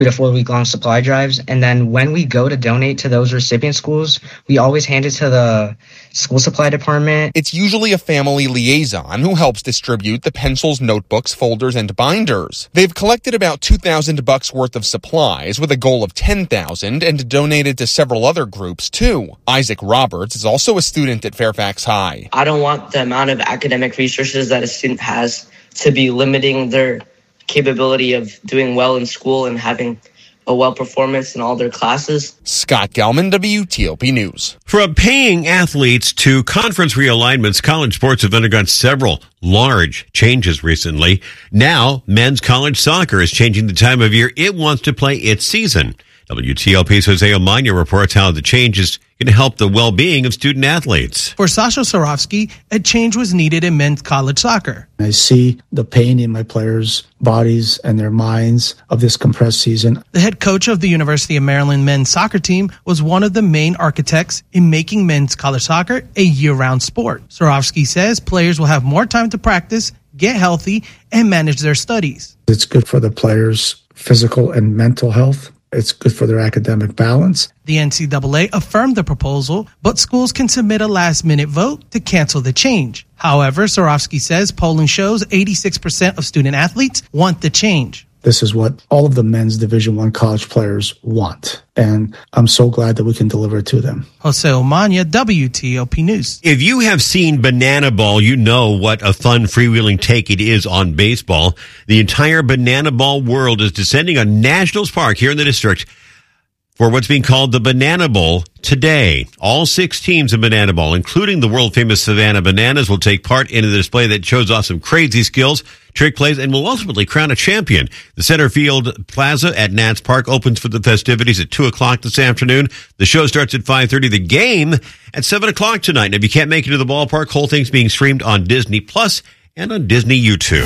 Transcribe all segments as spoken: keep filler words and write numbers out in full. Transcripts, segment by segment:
to four week long supply drives. And then when we go to donate to those recipient schools, we always hand it to the school supply department. It's usually a family liaison who helps distribute the pencils, notebooks, folders, and binders. They've collected about two thousand bucks worth of supplies with a goal of ten thousand and donated to several other groups too. Isaac Roberts is also a student at Fairfax High. I don't want the amount of academic resources that a student has to be limiting their capability of doing well in school and having a well performance in all their classes. Scott Gelman, W T O P News. From paying athletes to conference realignments, college sports have undergone several large changes recently. Now, men's college soccer is changing the time of year it wants to play its season. W T O P's Jose Omania reports how the changes can help the well-being of student athletes. For Sasha Sorovsky, a change was needed in men's college soccer. I see the pain in my players' bodies and their minds of this compressed season. The head coach of the University of Maryland men's soccer team was one of the main architects in making men's college soccer a year-round sport. Sorovsky says players will have more time to practice, get healthy, and manage their studies. It's good for the players' physical and mental health. It's good for their academic balance. The N C double A affirmed the proposal, but schools can submit a last-minute vote to cancel the change. However, Sorovsky says polling shows eighty-six percent of student athletes want the change. This is what all of the men's Division I college players want, and I'm so glad that we can deliver it to them. Jose Omania, W T O P News. If you have seen Banana Ball, you know what a fun freewheeling take it is on baseball. The entire Banana Ball world is descending on Nationals Park here in the district for what's being called the Banana Bowl today. All six teams in Banana Ball, including the world-famous Savannah Bananas, will take part in a display that shows off some crazy skills, trick plays, and will ultimately crown a champion. The Center Field Plaza at Nats Park opens for the festivities at two o'clock this afternoon. The show starts at five thirty. The game at seven o'clock tonight. And if you can't make it to the ballpark, whole thing's being streamed on Disney Plus and on Disney YouTube.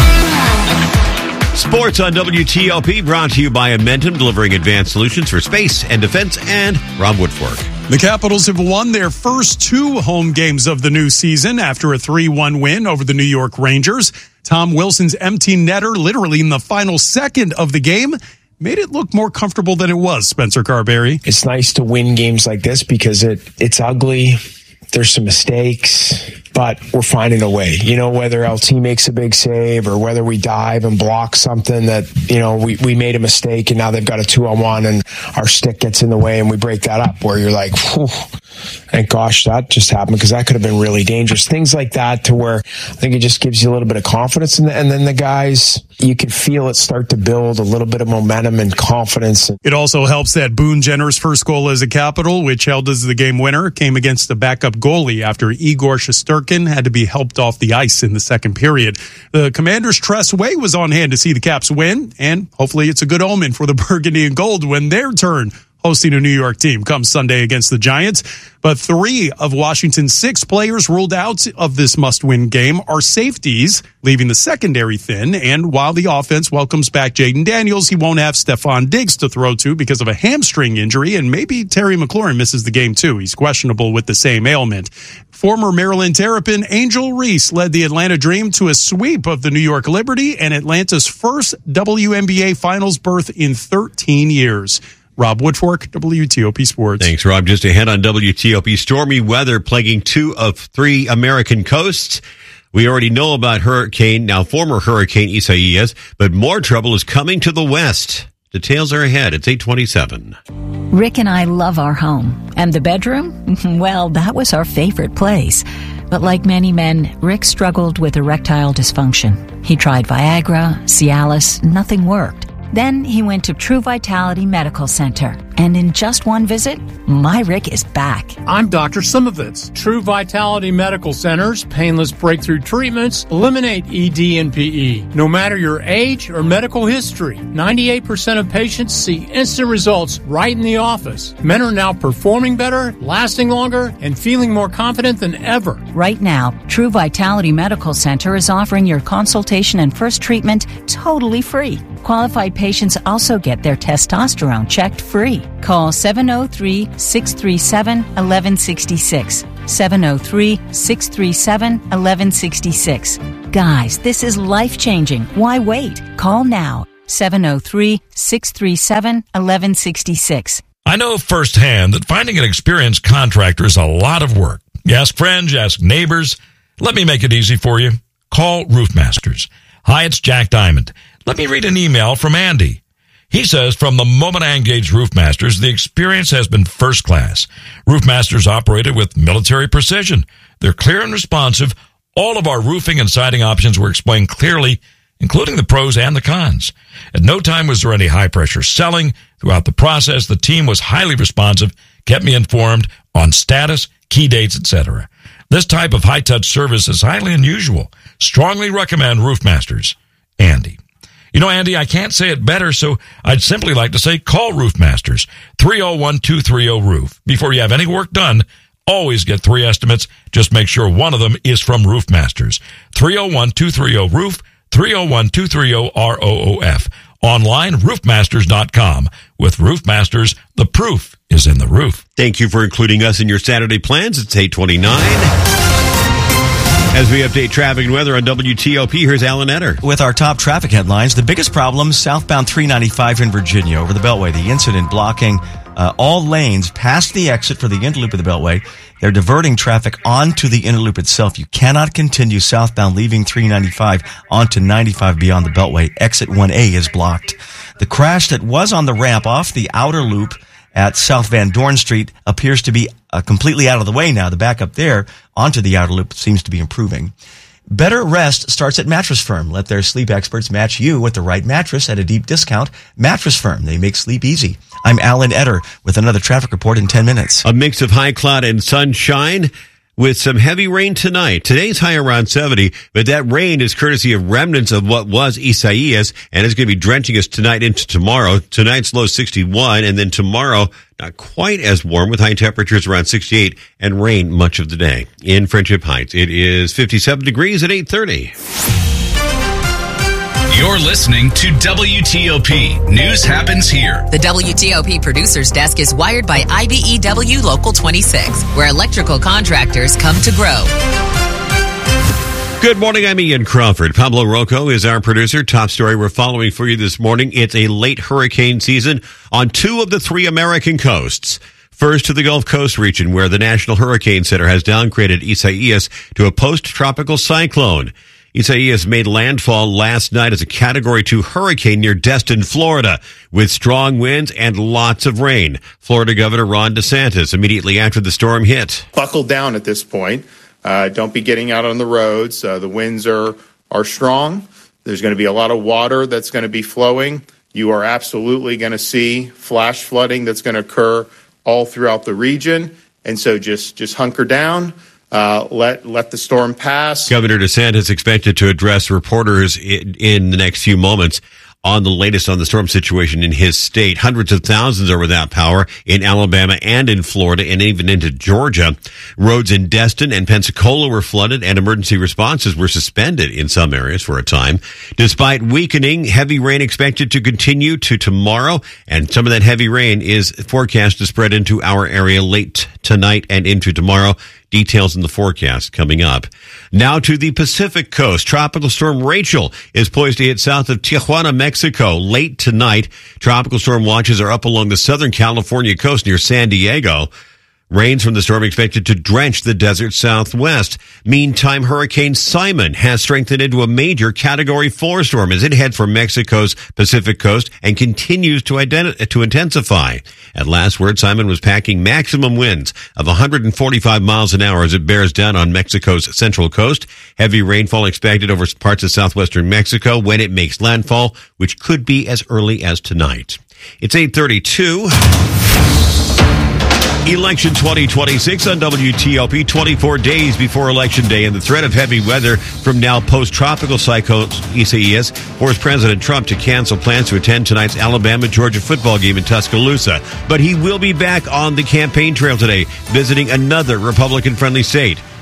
Sports on W T L P brought to you by Amentum, delivering advanced solutions for space and defense, and Rob Woodfork. The Capitals have won their first two home games of the new season after a three one win over the New York Rangers. Tom Wilson's empty netter, literally in the final second of the game, made it look more comfortable than it was, Spencer Carberry. It's nice to win games like this because it it's ugly. There's some mistakes, but we're finding a way. You know, whether L T makes a big save or whether we dive and block something that, you know, we, we made a mistake and now they've got a two on one and our stick gets in the way and we break that up, where you're like, whew, thank gosh that just happened, because that could have been really dangerous. Things like that, to where I think it just gives you a little bit of confidence. And, and then the guys, you can feel it start to build a little bit of momentum and confidence. It also helps that Boone Jenner's first goal as a Capital, which held as the game winner, came against the backup goalie after Igor Shesterkin had to be helped off the ice in the second period. The Commanders' Tress Way was on hand to see the Caps win, and hopefully it's a good omen for the Burgundy and Gold when their turn hosting a New York team comes Sunday against the Giants. But three of Washington's six players ruled out of this must-win game are safeties, leaving the secondary thin. And while the offense welcomes back Jaden Daniels, he won't have Stephon Diggs to throw to because of a hamstring injury, and maybe Terry McLaurin misses the game too. He's questionable with the same ailment. Former Maryland Terrapin Angel Reese led the Atlanta Dream to a sweep of the New York Liberty and Atlanta's first W N B A Finals berth in thirteen years. Rob Woodfork, W T O P Sports. Thanks, Rob. Just ahead on W T O P, stormy weather plaguing two of three American coasts. We already know about Hurricane, now former Hurricane Isaias, but more trouble is coming to the west. Details are ahead. It's eight twenty-seven. Rick and I love our home. And the bedroom? Well, that was our favorite place. But like many men, Rick struggled with erectile dysfunction. He tried Viagra, Cialis, nothing worked. Then he went to True Vitality Medical Center. And in just one visit, my Rick is back. I'm Doctor Simovitz. True Vitality Medical Center's painless breakthrough treatments eliminate E D and P E. No matter your age or medical history, ninety-eight percent of patients see instant results right in the office. Men are now performing better, lasting longer, and feeling more confident than ever. Right now, True Vitality Medical Center is offering your consultation and first treatment totally free. Qualified patients also get their testosterone checked free. Call seven oh three, six three seven, one one six six. seven oh three, six three seven, one one six six. Guys, this is life-changing. Why wait? Call now. seven oh three, six three seven, one one six six. I know firsthand that finding an experienced contractor is a lot of work. You ask friends, you ask neighbors. Let me make it easy for you. Call Roofmasters. Hi, it's Jack Diamond. Let me read an email from Andy. He says, from the moment I engaged Roofmasters, the experience has been first class. Roofmasters operated with military precision. They're clear and responsive. All of our roofing and siding options were explained clearly, including the pros and the cons. At no time was there any high-pressure selling. Throughout the process, the team was highly responsive, kept me informed on status, key dates, et cetera. This type of high-touch service is highly unusual. Strongly recommend Roofmasters. Andy. You know, Andy, I can't say it better, so I'd simply like to say call Roofmasters. three oh one, two three oh, roof. Before you have any work done, always get three estimates. Just make sure one of them is from Roofmasters. three oh one, two three oh, roof. three oh one, two three oh, R O O F. Online, roofmasters dot com. With Roofmasters, the proof is in the roof. Thank you for including us in your Saturday plans. It's eight twenty-nine. As we update traffic and weather on W T O P, here's Alan Etter. With our top traffic headlines, the biggest problem, southbound three ninety-five in Virginia over the Beltway. The incident blocking uh, all lanes past the exit for the inner loop of the Beltway. They're diverting traffic onto the inner loop itself. You cannot continue southbound leaving three ninety-five onto ninety-five beyond the Beltway. Exit one A is blocked. The crash that was on the ramp off the outer loop at South Van Dorn Street appears to be uh, completely out of the way now. The backup there onto the outer loop seems to be improving. Better rest starts at Mattress Firm. Let their sleep experts match you with the right mattress at a deep discount. Mattress Firm. They make sleep easy. I'm Alan Etter with another traffic report in ten minutes. A mix of high cloud and sunshine with some heavy rain tonight. Today's high around seventy, but that rain is courtesy of remnants of what was Isaias, and it's going to be drenching us tonight into tomorrow. Tonight's low sixty-one, and then tomorrow not quite as warm with high temperatures around sixty-eight and rain much of the day. In Friendship Heights, it is fifty-seven degrees at eight thirty. You're listening to W T O P. News happens here. The W T O P producer's desk is wired by I B E W Local twenty-six, where electrical contractors come to grow. Good morning, I'm Ian Crawford. Pablo Rocco is our producer. Top story we're following for you this morning. It's a late hurricane season on two of the three American coasts. First to the Gulf Coast region, where the National Hurricane Center has downgraded Isaias to a post-tropical cyclone. Isaias made landfall last night as a Category two hurricane near Destin, Florida, with strong winds and lots of rain. Florida Governor Ron DeSantis, immediately after the storm hit. Buckle down at this point. Uh, don't be getting out on the roads. Uh, the winds are, are strong. There's going to be a lot of water that's going to be flowing. You are absolutely going to see flash flooding that's going to occur all throughout the region. And so just, just hunker down. Uh, let let the storm pass. Governor DeSantis expected to address reporters in, in the next few moments on the latest on the storm situation in his state. Hundreds of thousands are without power in Alabama and in Florida and even into Georgia. Roads in Destin and Pensacola were flooded and emergency responses were suspended in some areas for a time. Despite weakening, heavy rain expected to continue to tomorrow, and some of that heavy rain is forecast to spread into our area late tonight and into tomorrow. Details in the forecast coming up. Now to the Pacific Coast. Tropical Storm Rachel is poised to hit south of Tijuana, Mexico late tonight. Tropical storm watches are up along the southern California coast near San Diego. Rains from the storm expected to drench the desert southwest. Meantime, Hurricane Simon has strengthened into a major Category four storm as it heads for Mexico's Pacific coast and continues to identi- to intensify. At last word, Simon was packing maximum winds of one hundred forty-five miles an hour as it bears down on Mexico's central coast. Heavy rainfall expected over parts of southwestern Mexico when it makes landfall, which could be as early as tonight. It's eight thirty-two. Election twenty twenty-six on W T O P, twenty-four days before Election Day, and the threat of heavy weather from now post-tropical cyclone Isaias forced President Trump to cancel plans to attend tonight's Alabama-Georgia football game in Tuscaloosa. But he will be back on the campaign trail today, visiting another Republican-friendly state.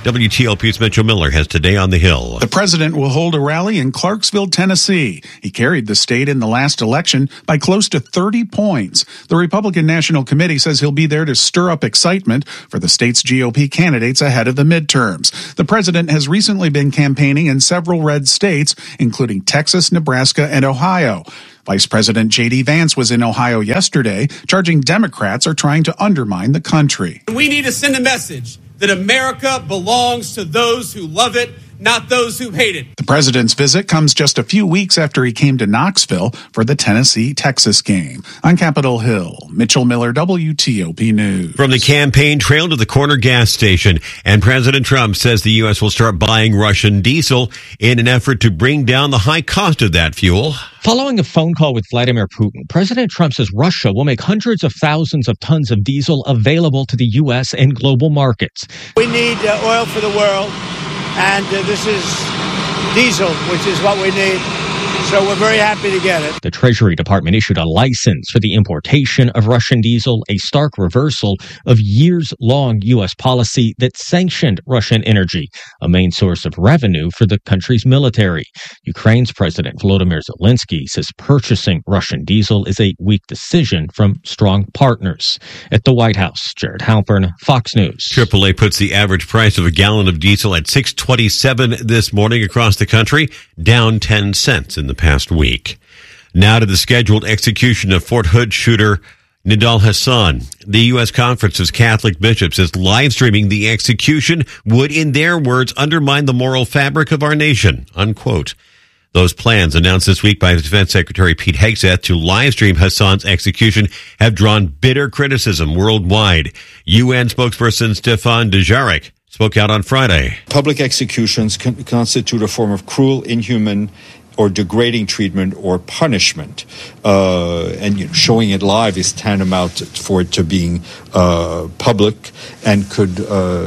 W T O P's Mitchell Miller has Today on the Hill. The president will hold a rally in Clarksville, Tennessee. He carried the state in the last election by close to thirty points. The Republican National Committee says he'll be there to stir up excitement for the state's G O P candidates ahead of the midterms. The president has recently been campaigning in several red states, including Texas, Nebraska, and Ohio. Vice President J D Vance was in Ohio yesterday, charging Democrats are trying to undermine the country. We need to send a message that America belongs to those who love it, not those who hate it. The president's visit comes just a few weeks after he came to Knoxville for the Tennessee-Texas game. On Capitol Hill, Mitchell Miller, W T O P News. From the campaign trail to the corner gas station, and President Trump says the U S will start buying Russian diesel in an effort to bring down the high cost of that fuel. Following a phone call with Vladimir Putin, President Trump says Russia will make hundreds of thousands of tons of diesel available to the U S and global markets. We need uh, oil for the world, and uh, this is diesel, which is what we need. So we're very happy to get it. The Treasury Department issued a license for the importation of Russian diesel, a stark reversal of years-long U S policy that sanctioned Russian energy, a main source of revenue for the country's military. Ukraine's President Volodymyr Zelensky says purchasing Russian diesel is a weak decision from strong partners. At the White House, Jared Halpern, Fox News. triple A puts the average price of a gallon of diesel at six twenty-seven this morning across the country, down ten cents in the past week. Now to the scheduled execution of Fort Hood shooter Nidal Hasan. The U S Conference of Catholic Bishops is live streaming the execution would, in their words, undermine the moral fabric of our nation, unquote. Those plans announced this week by Defense Secretary Pete Hegseth to live stream Hassan's execution have drawn bitter criticism worldwide. U N spokesperson Stefan Dujarric spoke out on Friday. Public executions con- constitute a form of cruel, inhuman, or degrading treatment or punishment. Uh, and you know, showing it live is tantamount for it to being uh, public and could uh,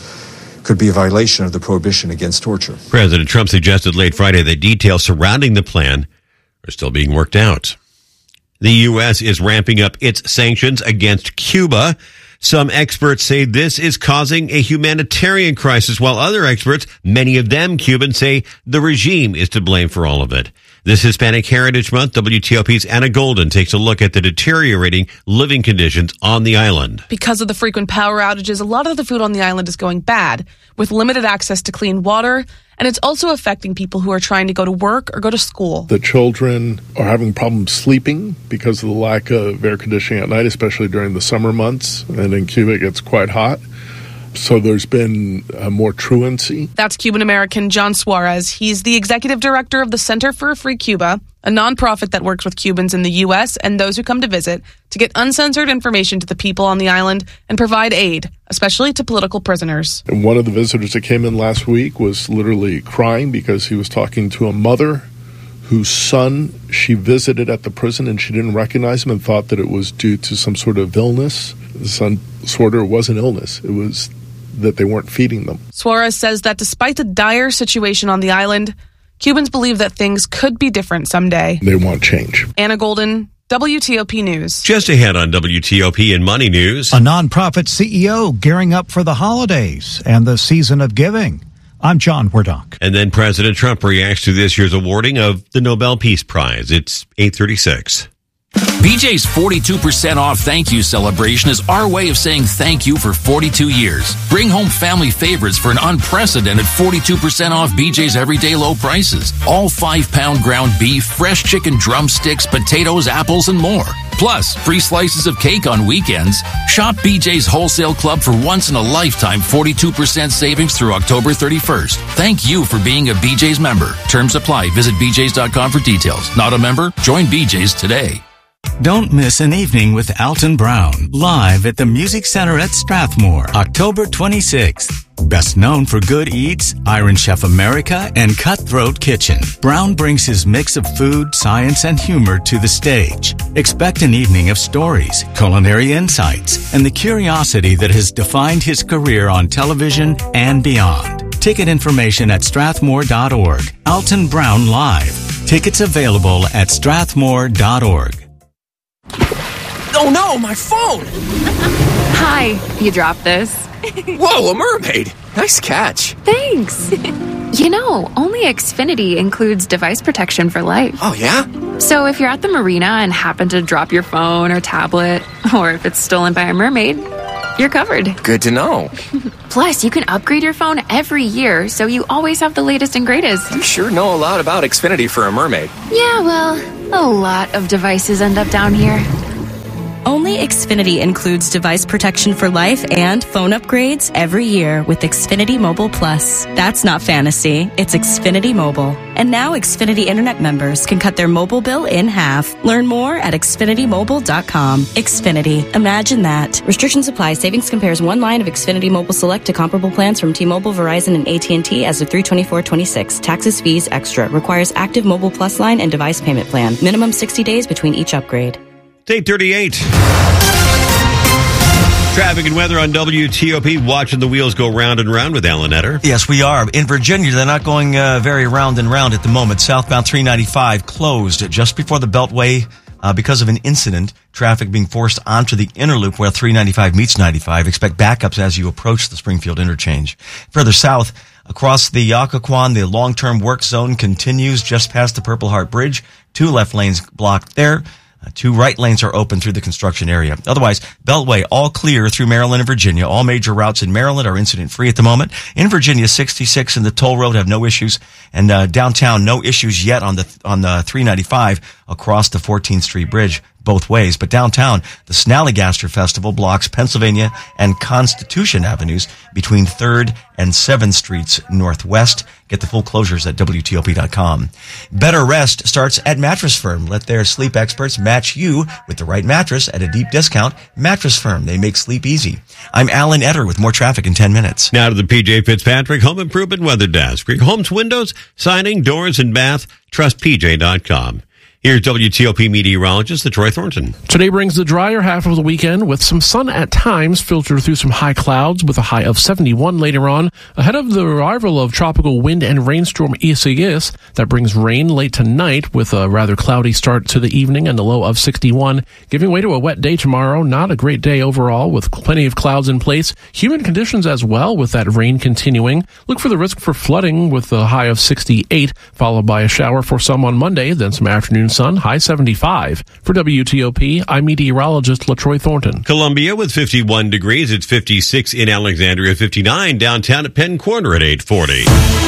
could be a violation of the prohibition against torture. President Trump suggested late Friday that details surrounding the plan are still being worked out. The U S is ramping up its sanctions against Cuba. Some experts say this is causing a humanitarian crisis, while other experts, many of them Cubans, say the regime is to blame for all of it. This Hispanic Heritage Month, W T O P's Anna Golden takes a look at the deteriorating living conditions on the island. Because of the frequent power outages, a lot of the food on the island is going bad, with limited access to clean water, and it's also affecting people who are trying to go to work or go to school. The children are having problems sleeping because of the lack of air conditioning at night, especially during the summer months, and in Cuba it gets quite hot. So there's been uh, more truancy. That's Cuban-American John Suarez. He's the executive director of the Center for a Free Cuba, a nonprofit that works with Cubans in the U S and those who come to visit to get uncensored information to the people on the island and provide aid, especially to political prisoners. And one of the visitors that came in last week was literally crying because he was talking to a mother whose son she visited at the prison, and she didn't recognize him and thought that it was due to some sort of illness. The son swore it wasn't illness. It was that they weren't feeding them. Suarez says that despite the dire situation on the island, Cubans believe that things could be different someday. They want change. Anna Golden, W T O P News. Just ahead on W T O P and Money News. A nonprofit C E O gearing up for the holidays and the season of giving. I'm John Wardock. And then President Trump reacts to this year's awarding of the Nobel Peace Prize. It's eight thirty-six. B J's forty-two percent off thank you celebration is our way of saying thank you for forty-two years. Bring home family favorites for an unprecedented forty-two percent off B J's everyday low prices. All five pound ground beef, fresh chicken drumsticks, potatoes, apples, and more. Plus, free slices of cake on weekends. Shop B J's Wholesale Club for once-in-a-lifetime forty-two percent savings through October thirty-first. Thank you for being a B J's member. Terms apply. Visit b j's dot com for details. Not a member? Join B J's today. Don't miss an evening with Alton Brown, live at the Music Center at Strathmore, October twenty-sixth. Best known for Good Eats, Iron Chef America, and Cutthroat Kitchen, Brown brings his mix of food, science, and humor to the stage. Expect an evening of stories, culinary insights, and the curiosity that has defined his career on television and beyond. Ticket information at strathmore dot org. Alton Brown Live. Tickets available at strathmore dot org. Oh no, my phone! Hi, you dropped this. Whoa, a mermaid. Nice catch. Thanks. You know, only Xfinity includes device protection for life. Oh, yeah? So if you're at the marina and happen to drop your phone or tablet, or if it's stolen by a mermaid, you're covered. Good to know. Plus, you can upgrade your phone every year, so you always have the latest and greatest. You sure know a lot about Xfinity for a mermaid. Yeah, well, a lot of devices end up down here. Only Xfinity includes device protection for life and phone upgrades every year with Xfinity Mobile Plus. That's not fantasy, it's Xfinity Mobile. And now Xfinity Internet members can cut their mobile bill in half. Learn more at Xfinity Mobile dot com. Xfinity. Imagine that. Restrictions apply. Savings compares one line of Xfinity Mobile Select to comparable plans from T-Mobile, Verizon, and A T and T as of three twenty-four twenty-six. Taxes, fees, extra. Requires active Mobile Plus line and device payment plan. Minimum sixty days between each upgrade. It's eight thirty-eight. Traffic and weather on W T O P, watching the wheels go round and round with Alan Etter. Yes, we are. In Virginia, they're not going uh, very round and round at the moment. Southbound three ninety-five closed just before the Beltway uh, because of an incident. Traffic being forced onto the inner loop where three ninety-five meets ninety-five. Expect backups as you approach the Springfield interchange. Further south, across the Occoquan, the long-term work zone continues just past the Purple Heart Bridge. Two left lanes blocked there. Uh, two right lanes are open through the construction area. Otherwise, Beltway all clear through Maryland and Virginia. All major routes in Maryland are incident-free at the moment. In Virginia, sixty-six and the toll road have no issues. And uh, downtown, no issues yet on the on the three ninety-five across the fourteenth Street Bridge both ways. But downtown, the Snallygaster Festival blocks Pennsylvania and Constitution Avenues between third and seventh Streets Northwest. Get the full closures at W T O P dot com. Better Rest starts at Mattress Firm. Let their sleep experts match you with the right mattress at a deep discount. Mattress Firm. They make sleep easy. I'm Alan Etter with more traffic in ten minutes. Now to the P J Fitzpatrick Home Improvement Weather Desk. For your home's windows, siding, doors, and bath, trust P J dot com. Here's W T O P meteorologist, Troy Thornton. Today brings the drier half of the weekend with some sun at times filtered through some high clouds with a high of seventy-one later on. Ahead of the arrival of tropical wind and rainstorm Isaias, that brings rain late tonight with a rather cloudy start to the evening and a low of sixty-one. Giving way to a wet day tomorrow. Not a great day overall with plenty of clouds in place. Humid conditions as well with that rain continuing. Look for the risk for flooding with a high of sixty-eight, followed by a shower for some on Monday, then some afternoon sun, high seventy-five. For W T O P, I'm meteorologist LaTroy Thornton. Columbia with fifty-one degrees. It's fifty-six in Alexandria, fifty-nine downtown at Penn Corner at eight forty.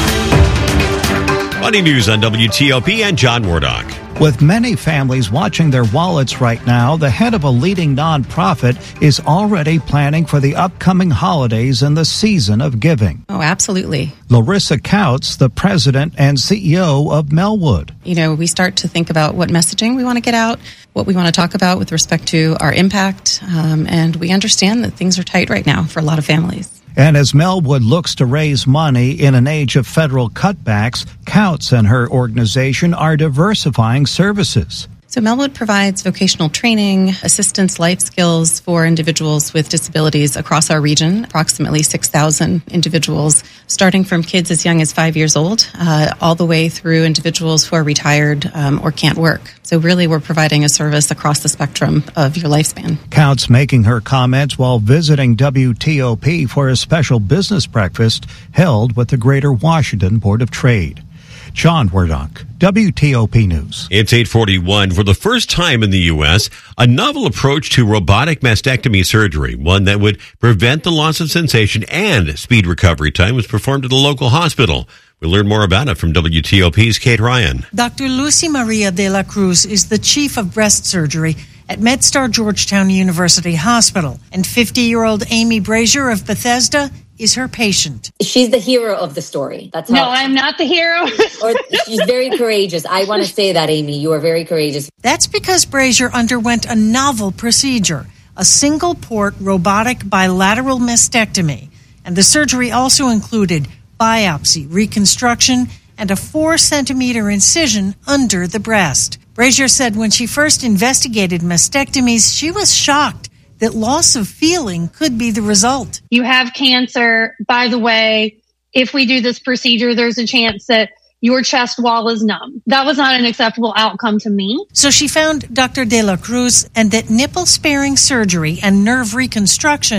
Money news on W T O P and John Wardock. With many families watching their wallets right now, the head of a leading nonprofit is already planning for the upcoming holidays and the season of giving. Oh, absolutely. Larissa Couts, the president and C E O of Melwood. You know, we start to think about what messaging we want to get out, what we want to talk about with respect to our impact, um, and we understand that things are tight right now for a lot of families. And as Melwood looks to raise money in an age of federal cutbacks, Couts and her organization are diversifying services. So Melwood provides vocational training, assistance, life skills for individuals with disabilities across our region, approximately six thousand individuals, starting from kids as young as five years old, uh, all the way through individuals who are retired um, or can't work. So really we're providing a service across the spectrum of your lifespan. Couts making her comments while visiting W T O P for a special business breakfast held with the Greater Washington Board of Trade. John Wardock, W T O P News. It's eight forty-one. For the first time in the U S, a novel approach to robotic mastectomy surgery, one that would prevent the loss of sensation and speed recovery time, was performed at a local hospital. We'll learn more about it from W T O P's Kate Ryan. Doctor Lucy Maria de la Cruz is the chief of breast surgery at MedStar Georgetown University Hospital, and fifty-year-old Amy Brazier of Bethesda is her patient. She's the hero of the story. That's how No, I'm not the hero. Or she's very courageous. I want to say that, Amy. You are very courageous. That's because Brazier underwent a novel procedure, a single-port robotic bilateral mastectomy. And the surgery also included biopsy, reconstruction, and a four-centimeter incision under the breast. Brazier said when she first investigated mastectomies, she was shocked that loss of feeling could be the result. You have cancer. By the way, if we do this procedure, there's a chance that your chest wall is numb. That was not an acceptable outcome to me. So she found Doctor De La Cruz, and that nipple-sparing surgery and nerve reconstruction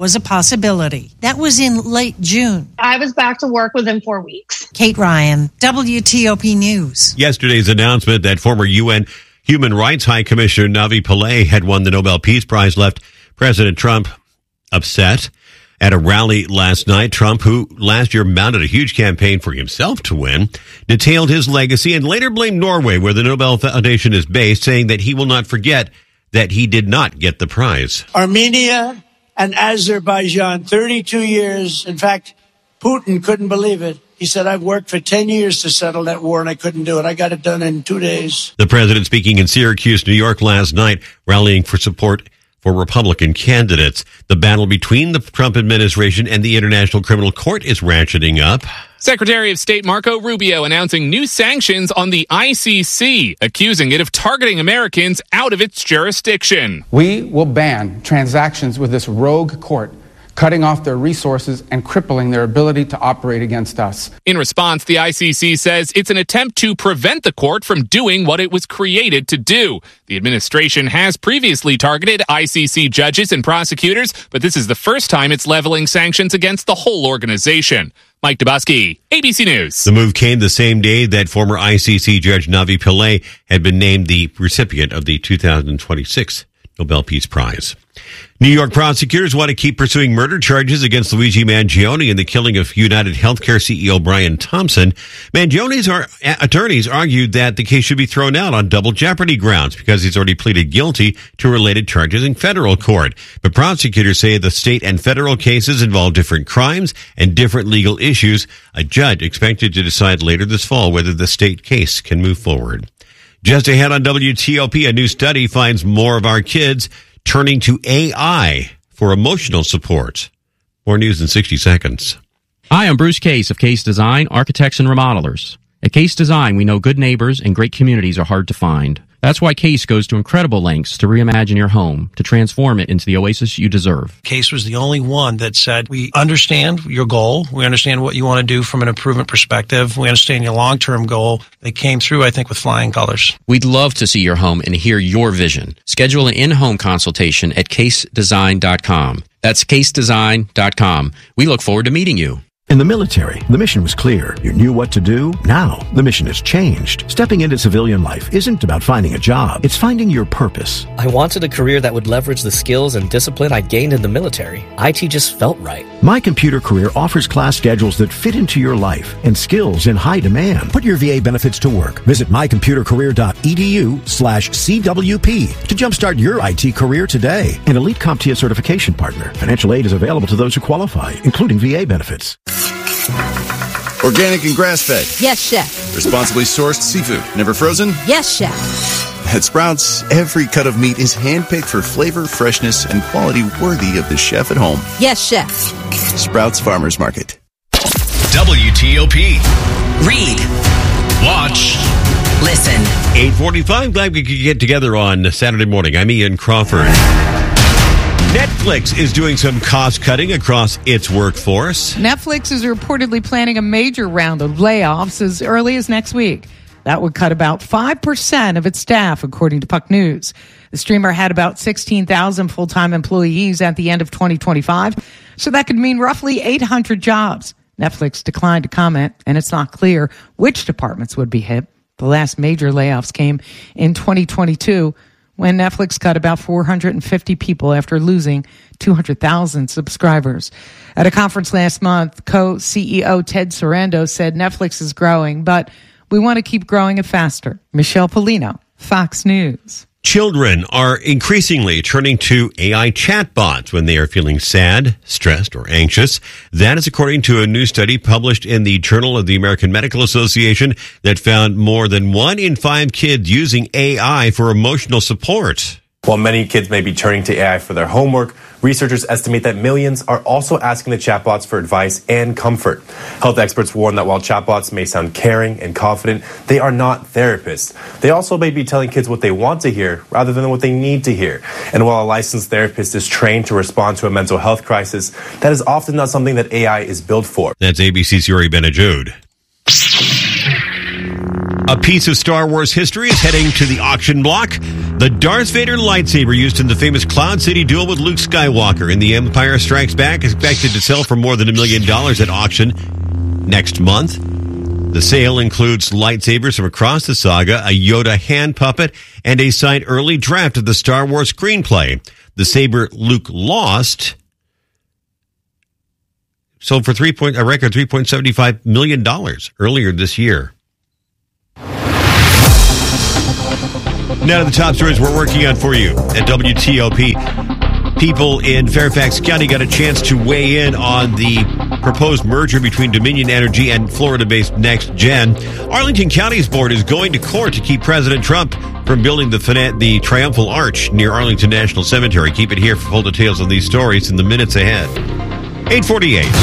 was a possibility. That was in late June. I was back to work within four weeks. Kate Ryan, W T O P News. Yesterday's announcement that former U N Human Rights High Commissioner Navi Pillay had won the Nobel Peace Prize left President Trump upset. At a rally last night, Trump, who last year mounted a huge campaign for himself to win, detailed his legacy and later blamed Norway, where the Nobel Foundation is based, saying that he will not forget that he did not get the prize. Armenia and Azerbaijan, thirty-two years. In fact, Putin couldn't believe it. He said, I've worked for ten years to settle that war, and I couldn't do it. I got it done in two days. The president speaking in Syracuse, New York last night, rallying for support for Republican candidates. The battle between the Trump administration and the International Criminal Court is ratcheting up. Secretary of State Marco Rubio announcing new sanctions on the I C C, accusing it of targeting Americans out of its jurisdiction. We will ban transactions with this rogue court, cutting off their resources and crippling their ability to operate against us. In response, the I C C says it's an attempt to prevent the court from doing what it was created to do. The administration has previously targeted I C C judges and prosecutors, but this is the first time it's leveling sanctions against the whole organization. Mike Dubosky, A B C News. The move came the same day that former I C C Judge Navi Pillay had been named the recipient of the two thousand twenty-six Nobel Peace Prize. New York prosecutors want to keep pursuing murder charges against Luigi Mangione in the killing of United Healthcare C E O Brian Thompson. Mangione's ar- attorneys argued that the case should be thrown out on double jeopardy grounds because he's already pleaded guilty to related charges in federal court. But prosecutors say the state and federal cases involve different crimes and different legal issues. A judge expected to decide later this fall whether the state case can move forward. Just ahead on W T O P, a new study finds more of our kids turning to A I for emotional support. More news in sixty seconds. Hi, I'm Bruce Case of Case Design, Architects and Remodelers. At Case Design, we know good neighbors and great communities are hard to find. That's why Case goes to incredible lengths to reimagine your home, to transform it into the oasis you deserve. Case was the only one that said, we understand your goal. We understand what you want to do from an improvement perspective. We understand your long-term goal. They came through, I think, with flying colors. We'd love to see your home and hear your vision. Schedule an in-home consultation at case design dot com. That's case design dot com. We look forward to meeting you. In the military, the mission was clear. You knew what to do. Now, the mission has changed. Stepping into civilian life isn't about finding a job. It's finding your purpose. I wanted a career that would leverage the skills and discipline I gained in the military. I T just felt right. My Computer Career offers class schedules that fit into your life and skills in high demand. Put your V A benefits to work. Visit my computer career dot e d u slash C W P to jumpstart your I T career today. An Elite CompTIA certification partner. Financial aid is available to those who qualify, including V A benefits. Organic and grass-fed. Yes, chef. Responsibly sourced seafood. Never frozen? Yes, chef. At Sprouts, every cut of meat is handpicked for flavor, freshness, and quality worthy of the chef at home. Yes, chef. Sprouts Farmers Market. W T O P. Read. Watch. Listen. eight forty-five. Glad we could get together on Saturday morning. I'm Ian Crawford. Netflix is doing some cost-cutting across its workforce. Netflix is reportedly planning a major round of layoffs as early as next week. That would cut about five percent of its staff, according to Puck News. The streamer had about sixteen thousand full-time employees at the end of twenty twenty-five, so that could mean roughly eight hundred jobs. Netflix declined to comment, and it's not clear which departments would be hit. The last major layoffs came in twenty twenty-two, when Netflix cut about four hundred fifty people after losing two hundred thousand subscribers. At a conference last month, co-C E O Ted Sarandos said Netflix is growing, but we want to keep growing it faster. Michelle Polino, Fox News. Children are increasingly turning to A I chatbots when they are feeling sad, stressed, or anxious. That is according to a new study published in the Journal of the American Medical Association that found more than one in five kids using A I for emotional support. While many kids may be turning to A I for their homework, researchers estimate that millions are also asking the chatbots for advice and comfort. Health experts warn that while chatbots may sound caring and confident, they are not therapists. They also may be telling kids what they want to hear rather than what they need to hear. And while a licensed therapist is trained to respond to a mental health crisis, that is often not something that A I is built for. That's A B C's Yuri Benajud. A piece of Star Wars history is heading to the auction block. The Darth Vader lightsaber used in the famous Cloud City duel with Luke Skywalker in The Empire Strikes Back is expected to sell for more than a million dollars at auction next month. The sale includes lightsabers from across the saga, a Yoda hand puppet, and a signed early draft of the Star Wars screenplay. The saber Luke lost sold for three point, a record three point seven five million dollars earlier this year. Now to the top stories we're working on for you at W T O P. People in Fairfax County got a chance to weigh in on the proposed merger between Dominion Energy and Florida-based NextGen. Arlington County's board is going to court to keep President Trump from building the, fina- the Triumphal Arch near Arlington National Cemetery. Keep it here for full details on these stories in the minutes ahead. eight forty-eight.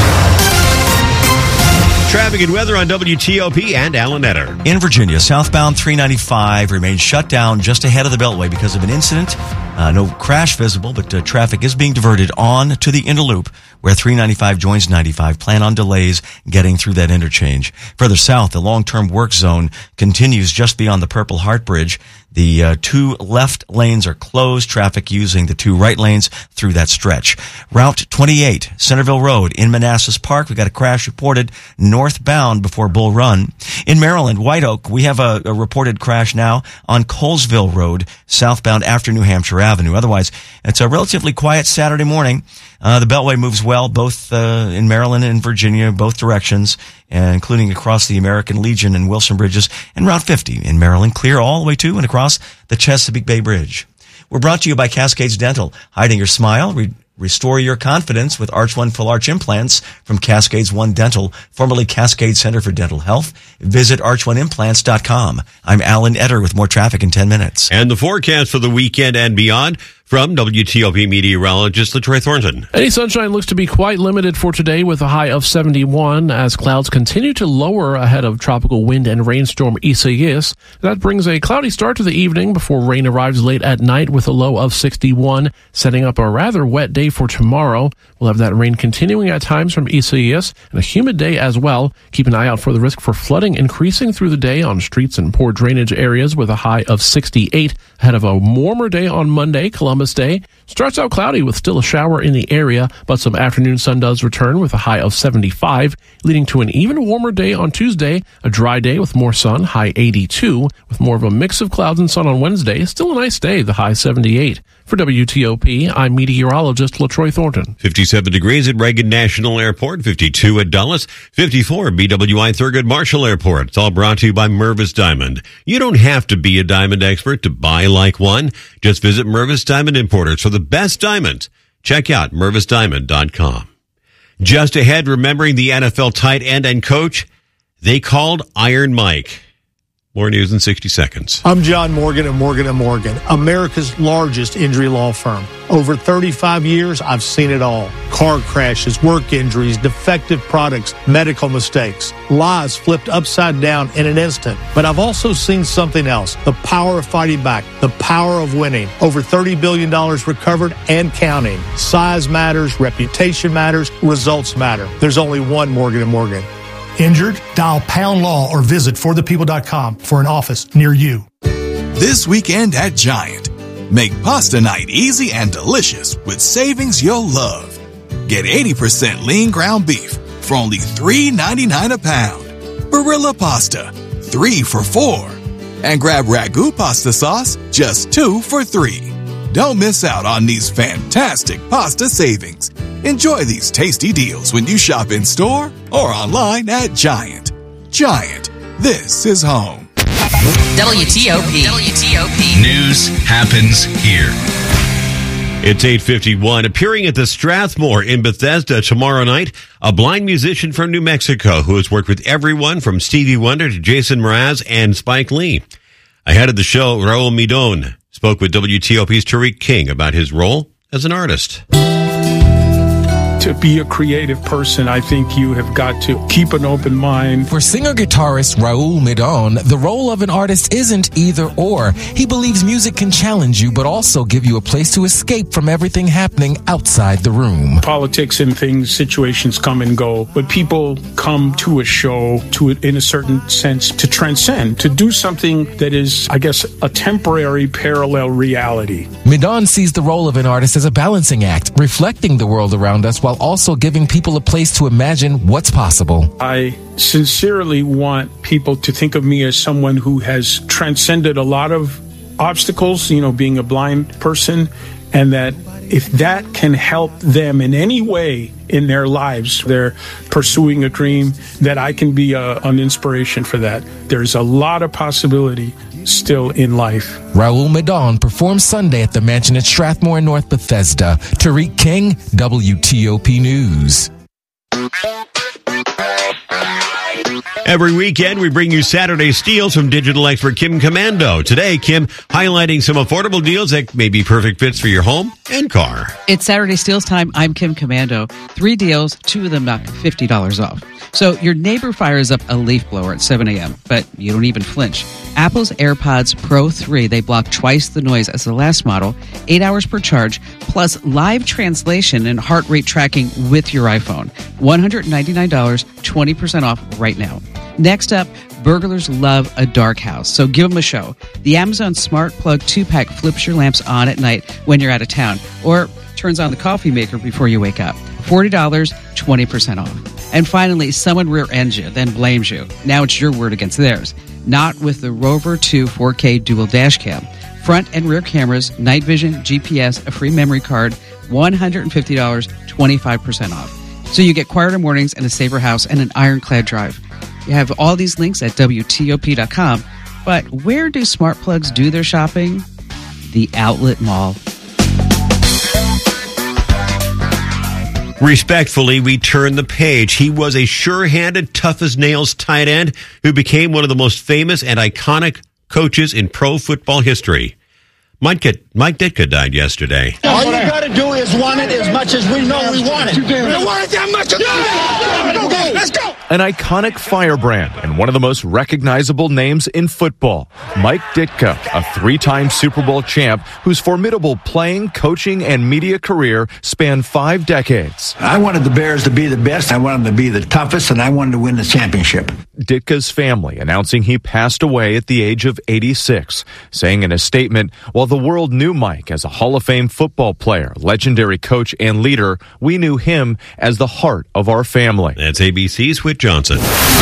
Traffic and weather on W T O P and Alan Etter. In Virginia, southbound three ninety-five remains shut down just ahead of the Beltway because of an incident. Uh, no crash visible, but uh, traffic is being diverted on to the inner loop where three ninety-five joins ninety-five. Plan on delays getting through that interchange. Further south, the long-term work zone continues just beyond the Purple Heart Bridge. The uh, two left lanes are closed. Traffic using the two right lanes through that stretch. Route twenty-eight, Centerville Road in Manassas Park. We got a crash reported northbound before Bull Run. In Maryland, White Oak, we have a, a reported crash now on Colesville Road, southbound after New Hampshire Avenue. Otherwise, it's a relatively quiet Saturday morning. Uh, the Beltway moves well, both uh, in Maryland and Virginia, both directions, uh, including across the American Legion and Wilson Bridges, and Route fifty in Maryland, clear all the way to and across the Chesapeake Bay Bridge. We're brought to you by Cascades Dental. Hiding your smile, re- restore your confidence with Arch One Full Arch Implants from Cascades One Dental, formerly Cascade Center for Dental Health. Visit arch one implants dot com. I'm Alan Etter with more traffic in ten minutes. And the forecast for the weekend and beyond from W T O P meteorologist LaTroy Thornton. Any sunshine looks to be quite limited for today with a high of seventy-one as clouds continue to lower ahead of tropical wind and rainstorm Isaias. That brings a cloudy start to the evening before rain arrives late at night with a low of sixty-one, setting up a rather wet day for tomorrow. We'll have that rain continuing at times from Isaias and a humid day as well. Keep an eye out for the risk for flooding increasing through the day on streets and poor drainage areas with a high of sixty-eight ahead of a warmer day on Monday, Columbus Day. Starts out cloudy with still a shower in the area, but some afternoon sun does return with a high of seventy-five, leading to an even warmer day on Tuesday, a dry day with more sun, high eighty-two, with more of a mix of clouds and sun on Wednesday. Still a nice day, the high seventy-eight. For W T O P, I'm meteorologist LaTroy Thornton. fifty-seven degrees at Reagan National Airport, fifty-two at Dulles, fifty-four B W I Thurgood Marshall Airport. It's all brought to you by Mervis Diamond. You don't have to be a diamond expert to buy like one. Just visit Mervis Diamond Importers for the best diamonds. Check out mervis diamond dot com. Just ahead, remembering the N F L tight end and coach they called Iron Mike. More news in sixty seconds. I'm John Morgan of Morgan and Morgan, America's largest injury law firm. Over thirty-five years, I've seen it all. Car crashes, work injuries, defective products, medical mistakes, lives flipped upside down in an instant. But I've also seen something else, the power of fighting back, the power of winning. Over thirty billion dollars recovered and counting. Size matters, reputation matters, results matter. There's only one Morgan and Morgan. Injured? Dial Pound Law or visit for the people dot com for an office near you. This weekend at Giant, make pasta night easy and delicious with savings you'll love. Get eighty percent lean ground beef for only three ninety-nine a pound. Barilla pasta, three for four. And grab Ragu pasta sauce, just two for three. Don't miss out on these fantastic pasta savings. Enjoy these tasty deals when you shop in store or online at Giant. Giant, this is home. W T O P. W T O P. News happens here. It's eight fifty-one. Appearing at the Strathmore in Bethesda tomorrow night, a blind musician from New Mexico who has worked with everyone from Stevie Wonder to Jason Mraz and Spike Lee. Ahead of the show, Raul Midon spoke with W T O P's Tariq King about his role as an artist. To be a creative person, I think you have got to keep an open mind. For singer-guitarist Raul Midon, the role of an artist isn't either or. He believes music can challenge you, but also give you a place to escape from everything happening outside the room. Politics and things, situations come and go, but people come to a show to, in a certain sense, to transcend, to do something that is, I guess, a temporary parallel reality. Midon sees the role of an artist as a balancing act, reflecting the world around us while also giving people a place to imagine what's possible. I sincerely want people to think of me as someone who has transcended a lot of obstacles, you know, being a blind person, and that if that can help them in any way in their lives, they're pursuing a dream, that I can be a, an inspiration for that. There's a lot of possibility still in life. Raul Midon performs Sunday at the Mansion at Strathmore in North Bethesda. Tariq King, W T O P News. Every weekend, we bring you Saturday steals from digital expert Kim Commando. Today, Kim highlighting some affordable deals that may be perfect fits for your home and car. It's Saturday steals time. I'm Kim Commando. Three deals, two of them knock fifty dollars off. So your neighbor fires up a leaf blower at seven a.m., but you don't even flinch. Apple's AirPods Pro three, they block twice the noise as the last model, eight hours per charge, plus live translation and heart rate tracking with your iPhone. one hundred ninety-nine dollars, twenty percent off right now. Next up, burglars love a dark house, so give them a show. The Amazon Smart Plug two-pack flips your lamps on at night when you're out of town, or turns on the coffee maker before you wake up. forty dollars, twenty percent off. And finally, someone rear-ends you, then blames you. Now it's your word against theirs. Not with the Rover two four K dual dash cam. Front and rear cameras, night vision, G P S, a free memory card, one hundred fifty dollars, twenty-five percent off. So you get quieter mornings and a safer house and an ironclad drive. You have all these links at W T O P dot com. But where do smart plugs do their shopping? The Outlet Mall. Respectfully, we turn the page. He was a sure-handed, tough-as-nails tight end who became one of the most famous and iconic coaches in pro football history. Mike, Mike Ditka died yesterday. All you got to do is want it as much as we know we want it. We don't want it that much. Yeah. Let's go. An iconic firebrand and one of the most recognizable names in football. Mike Ditka, a three-time Super Bowl champ whose formidable playing, coaching, and media career spanned five decades. I wanted the Bears to be the best. I wanted them to be the toughest, and I wanted to win the championship. Ditka's family announcing he passed away at the age of eighty-six, saying in a statement, while the world knew Mike as a Hall of Fame football player, legendary coach, and leader, we knew him as the heart of our family. That's A B C's Whit Johnson.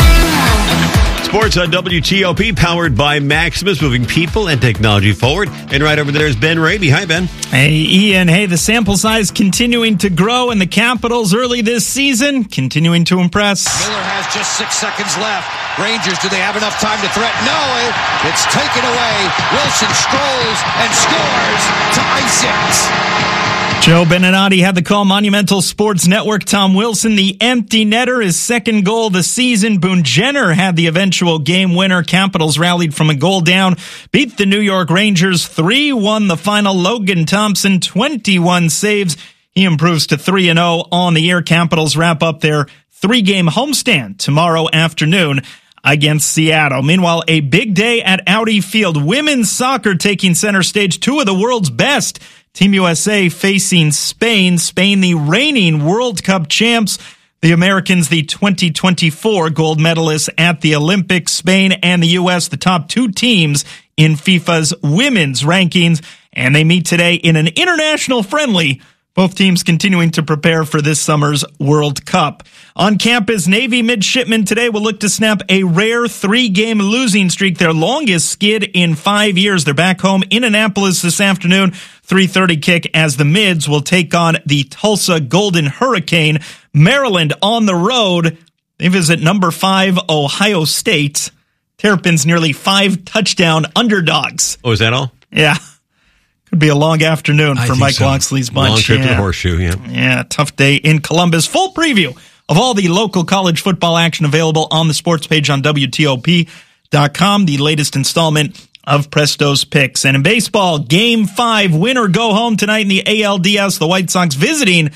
Sports on W T O P, powered by Maximus, moving people and technology forward. And right over there is Ben Raby. Hi, Ben. Hey, Ian. Hey, the sample size continuing to grow, and the Capitals early this season continuing to impress. Miller has just six seconds left. Rangers, do they have enough time to threaten? No, it's taken away. Wilson strolls and scores to ice it. Joe Beninati had the call. Monumental Sports Network. Tom Wilson, the empty netter, his second goal of the season. Boone Jenner had the eventual game winner. Capitals rallied from a goal down, beat the New York Rangers three one the final. Logan Thompson, twenty-one saves. He improves to three and oh on the year. Capitals wrap up their three-game homestand tomorrow afternoon against Seattle. Meanwhile, a big day at Audi Field. Women's soccer taking center stage. Two of the world's best. Team U S A facing Spain. Spain, the reigning World Cup champs. The Americans, the twenty twenty-four gold medalists at the Olympics. Spain and the U S, the top two teams in FIFA's women's rankings. And they meet today in an international friendly. Both teams continuing to prepare for this summer's World Cup. On campus, Navy midshipmen today will look to snap a rare three-game losing streak, their longest skid in five years. They're back home in Annapolis this afternoon. three thirty kick as the Mids will take on the Tulsa Golden Hurricane. Maryland on the road. They visit number five Ohio State. Terrapins nearly five touchdown underdogs. Oh, is that all? Yeah. Could be a long afternoon for Mike so. Loxley's bunch. Long trip yeah. to the Horseshoe, yeah. Yeah, tough day in Columbus. Full preview of all the local college football action available on the sports page on W T O P dot com, the latest installment of Presto's Picks. And in baseball, Game five, win or go home tonight in the A L D S. The White Sox visiting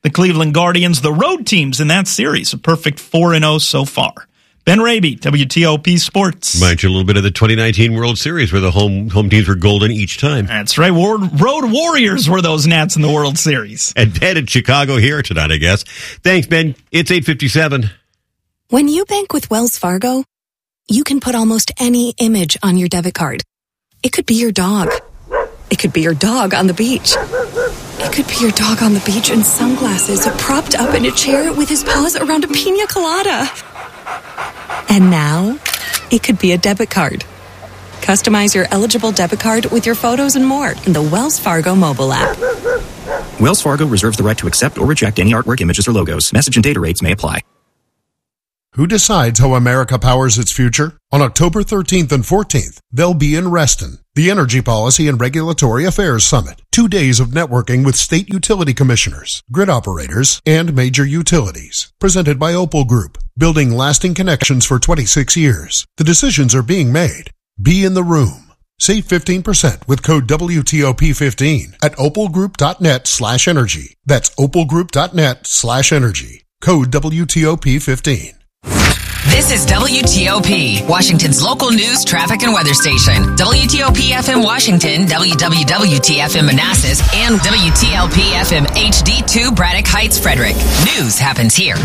The Cleveland Guardians, the road teams in that series, a perfect four and oh so far. Ben Raby, W T O P Sports. Reminds you a little bit of the twenty nineteen World Series where the home home teams were golden each time. That's right. Road Warriors were those Nats in the World Series. And Ben in Chicago here tonight, I guess. Thanks, Ben. It's eight fifty-seven. When you bank with Wells Fargo, you can put almost any image on your debit card. It could be your dog. It could be your dog on the beach. It could be your dog on the beach in sunglasses, propped up in a chair with his paws around a pina colada. And now, it could be a debit card. Customize your eligible debit card with your photos and more in the Wells Fargo mobile app. Wells Fargo reserves the right to accept or reject any artwork, images, or logos. Message and data rates may apply. Who decides how America powers its future? On October thirteenth and fourteenth, they'll be in Reston, the Energy Policy and Regulatory Affairs Summit. Two days of networking with state utility commissioners, grid operators, and major utilities. Presented by Opal Group, building lasting connections for twenty-six years. The decisions are being made. Be in the room. Save fifteen percent with code W T O P fifteen at opalgroup.net slash energy. That's opalgroup.net slash energy. Code W T O P fifteen. This is W T O P, Washington's local news, traffic, and weather station. W T O P F M Washington, W W W T F M Manassas, and W T L P F M H D two Braddock Heights, Frederick. News happens here.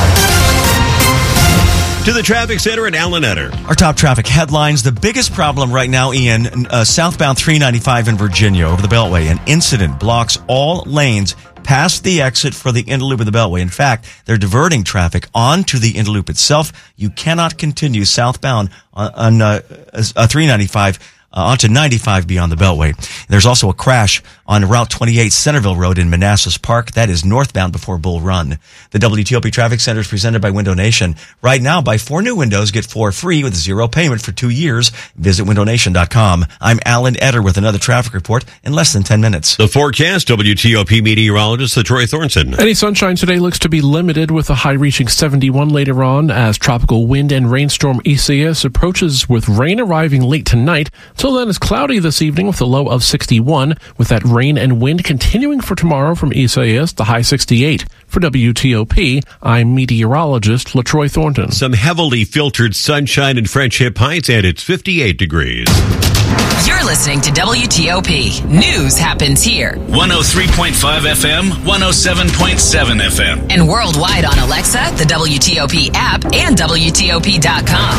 To the traffic center at Alan Etter. Our top traffic headlines. The biggest problem right now, Ian, uh, southbound three ninety-five in Virginia over the Beltway. An incident blocks all lanes past the exit for the Interloop of the Beltway. In fact, they're diverting traffic onto the Interloop itself. You cannot continue southbound on, on uh, uh, three ninety-five uh, onto ninety-five beyond the Beltway. There's also a crash on Route twenty-eight Centerville Road in Manassas Park. That is northbound before Bull Run. The W T O P Traffic Center is presented by Window Nation. Right now, buy four new windows, get four free with zero payment for two years. Visit window nation dot com. I'm Alan Etter with another traffic report in less than ten minutes. The forecast, W T O P meteorologist LaTroy Thornton. Any sunshine today looks to be limited with a high reaching seventy-one later on as tropical wind and rainstorm Isaias approaches with rain arriving late tonight. Till then, it's cloudy this evening with a low of sixty-one with that rain and wind continuing for tomorrow from Isaias, the high sixty-eight. For W T O P, I'm meteorologist LaTroy Thornton. Some heavily filtered sunshine in Friendship Heights, and it's fifty-eight degrees. You're listening to W T O P. News happens here. one oh three point five F M, one oh seven point seven F M. And worldwide on Alexa, the W T O P app, and W T O P dot com.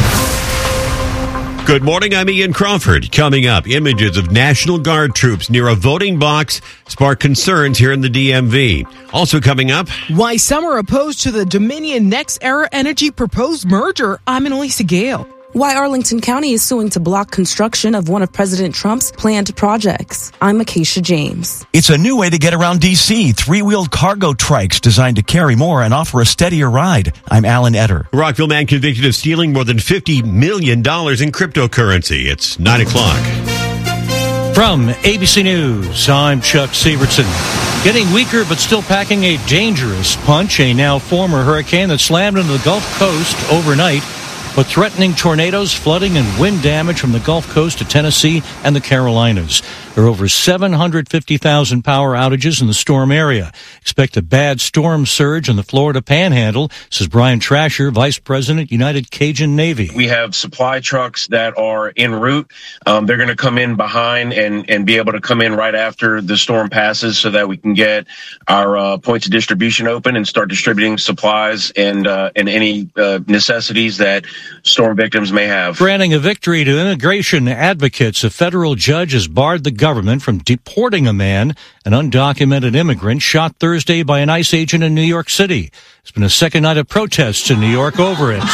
Good morning, I'm Ian Crawford. Coming up, images of National Guard troops near a voting box spark concerns here in the D M V. Also coming up, why some are opposed to the Dominion NextEra Energy proposed merger. I'm Annalisa Gale. Why Arlington County is suing to block construction of one of President Trump's planned projects. I'm Acacia James. It's a new way to get around D C. Three-wheeled cargo trikes designed to carry more and offer a steadier ride. I'm Alan Etter. Rockville man convicted of stealing more than fifty million dollars in cryptocurrency. It's nine o'clock. From A B C News, I'm Chuck Severson. Getting weaker but still packing a dangerous punch, a now former hurricane that slammed into the Gulf Coast overnight, but threatening tornadoes, flooding, and wind damage from the Gulf Coast to Tennessee and the Carolinas. There are over seven hundred fifty thousand power outages in the storm area. Expect a bad storm surge in the Florida Panhandle, says Brian Trasher, Vice President, United Cajun Navy. We have supply trucks that are en route. Um, they're going to come in behind and, and be able to come in right after the storm passes so that we can get our uh, points of distribution open and start distributing supplies and, uh, and any uh, necessities that storm victims may have. Granting a victory to immigration advocates, a federal judge has barred the government from deporting a man, an undocumented immigrant, shot Thursday by an ICE agent in New York City. There's been a second night of protests in New York over it.